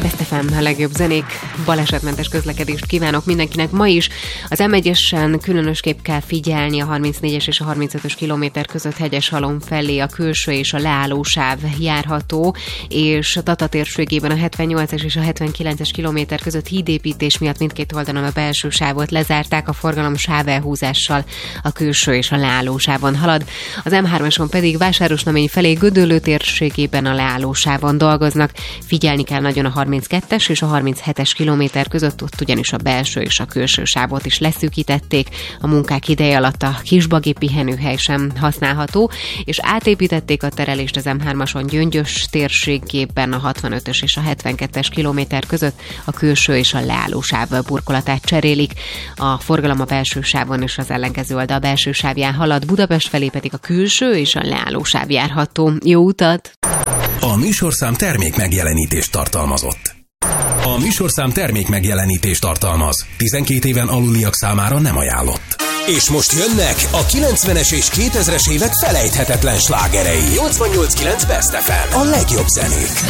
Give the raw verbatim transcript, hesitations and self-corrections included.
Best ef em, a legjobb zenék, balesetmentes közlekedést kívánok mindenkinek ma is. Az em egyesen különösképp kell figyelni a harmincnégyes és a harmincötös kilométer között Hegyeshalom felé, a külső és a leállósáv járható, és a Tata térségében a hetvennyolcas és a hetvenkilences kilométer között hídépítés miatt mindkét oldalon a belső sávot lezárták, a forgalom sávelhúzással a külső és a leállósávon halad. Az em hármason pedig Vásárosnamény felé Gödöllő térségében a leállósávon dolgoznak. Figyelni kell nagyon a harminckettes és a harminchetes kilométer között, ott ugyanis a belső és a külső sávot is leszűkítették. A munkák ideje alatt a kisbagi pihenőhely sem használható, és átépítették a terelést az em hármason Gyöngyös térségében a hatvanötös és a hetvenkettes kilométer között, a külső és a leállósáv burkolatát cserélik. A forgalom a belső sávon és az ellenkező oldal belső sávján halad, Budapest felé pedig a külső és a leállósáv járható. Jó utat! A műsorszám termék megjelenítést tartalmazott. A műsorszám termék megjelenítést tartalmaz. tizenkét éven aluliak számára nem ajánlott. És most jönnek a kilencvenes és kétezres évek felejthetetlen slágerei. nyolcvannyolc kilenc Best ef em. A legjobb zenék.